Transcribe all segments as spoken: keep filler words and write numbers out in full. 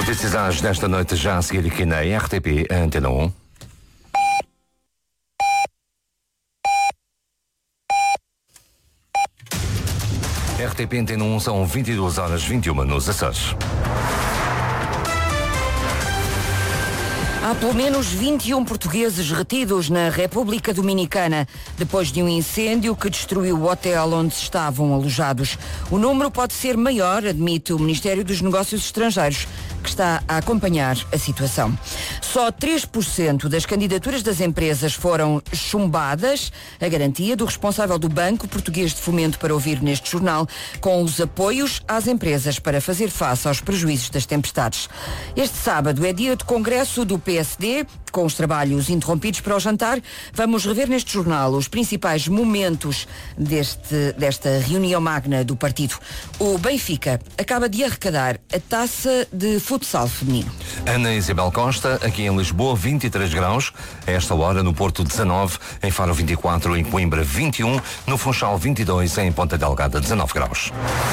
Notícias desta noite já a seguir aqui na R T P Antena um. R T P Antena um, são vinte e duas horas e vinte e uma nos Açores. Há pelo menos vinte e um portugueses retidos na República Dominicana depois de um incêndio que destruiu o hotel onde estavam alojados. O número pode ser maior, admite o Ministério dos Negócios Estrangeiros, que está a acompanhar a situação. Só três por cento das candidaturas das empresas foram chumbadas, a garantia do responsável do Banco Português de Fomento para ouvir neste jornal, com os apoios às empresas para fazer face aos prejuízos das tempestades. Este sábado é dia de congresso do P S D, com os trabalhos interrompidos para o jantar. Vamos rever neste jornal os principais momentos deste, desta reunião magna do partido. O Benfica acaba de arrecadar a taça de futsal feminino. Ana Isabel Costa, aqui em Lisboa, vinte e três graus. A esta hora, no Porto, dezanove. Em Faro, vinte e quatro. Em Coimbra, vinte e um. No Funchal, vinte e dois. Em Ponta Delgada, dezanove graus.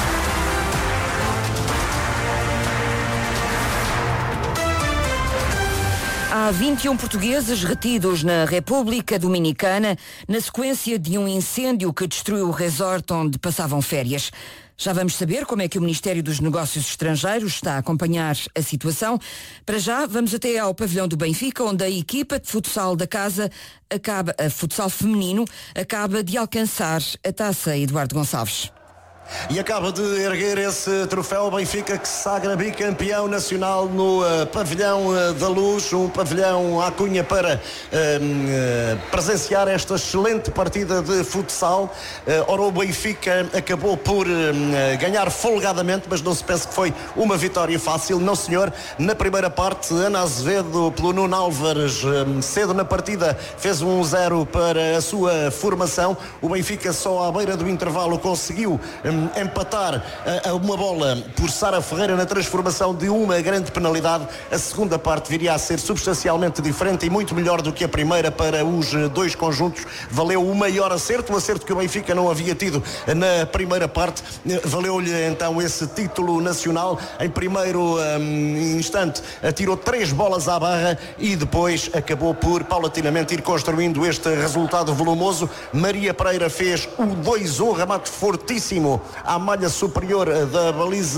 Há vinte e um portugueses retidos na República Dominicana na sequência de um incêndio que destruiu o resort onde passavam férias. Já vamos saber como é que o Ministério dos Negócios Estrangeiros está a acompanhar a situação. Para já, vamos até ao pavilhão do Benfica, onde a equipa de futsal da casa, acaba, a futsal feminino, acaba de alcançar a taça. Eduardo Gonçalves. E acaba de erguer esse troféu Benfica, que se sagra bicampeão nacional no uh, pavilhão uh, da Luz, um pavilhão à cunha para uh, uh, presenciar esta excelente partida de futsal. Uh, ora, o Benfica acabou por uh, ganhar folgadamente, mas não se pense que foi uma vitória fácil, não senhor. Na primeira parte, Ana Azevedo pelo Nuno Álvares, uh, cedo na partida, fez um zero para a sua formação. O Benfica só à beira do intervalo conseguiu um, empatar a, a uma bola por Sara Ferreira na transformação de uma grande penalidade. A segunda parte viria a ser substancialmente diferente e muito melhor do que a primeira para os dois conjuntos. Valeu o maior acerto, o acerto que o Benfica não havia tido na primeira parte. Valeu-lhe então esse título nacional. Em primeiro um, instante atirou três bolas à barra e depois acabou por paulatinamente ir construindo este resultado volumoso. Maria Pereira fez o dois a um, remate fortíssimo à malha superior da baliza